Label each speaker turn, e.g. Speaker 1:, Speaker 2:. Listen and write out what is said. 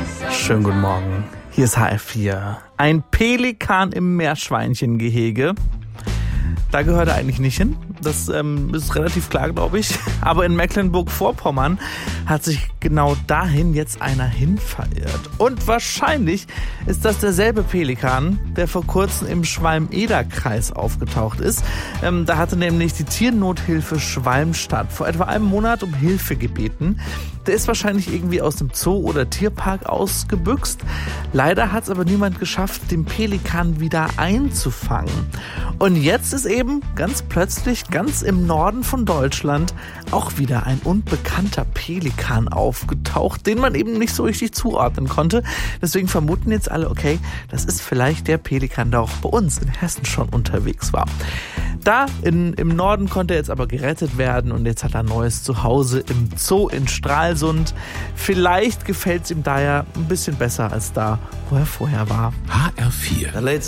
Speaker 1: Schönen guten Morgen. Hier ist HR4. Ein Pelikan im Meerschweinchengehege. Da gehört er eigentlich nicht hin. Das ist relativ klar, glaube ich. Aber in Mecklenburg-Vorpommern hat sich genau dahin jetzt einer hin verirrt. Und wahrscheinlich ist das derselbe Pelikan, der vor kurzem im Schwalm-Eder-Kreis aufgetaucht ist. Da hatte nämlich die Tiernothilfe Schwalmstadt vor etwa einem Monat um Hilfe gebeten. Der ist wahrscheinlich irgendwie aus dem Zoo oder Tierpark ausgebüxt. Leider hat es aber niemand geschafft, den Pelikan wieder einzufangen. Und jetzt ist eben ganz plötzlich, ganz im Norden von Deutschland, auch wieder ein unbekannter Pelikan aufgetaucht, den man eben nicht so richtig zuordnen konnte. Deswegen vermuten jetzt alle, okay, das ist vielleicht der Pelikan, der auch bei uns in Hessen schon unterwegs war. Da im Norden konnte er jetzt aber gerettet werden und jetzt hat er ein neues Zuhause im Zoo in Stralsund. Vielleicht gefällt es ihm daher ein bisschen besser als da, wo er vorher war.
Speaker 2: HR4.